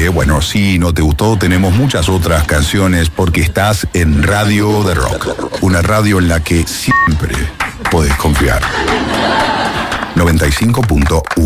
que, bueno, si no te gustó, tenemos muchas otras canciones porque estás en Radio de Rock. Una radio en la que siempre podés confiar. 95.1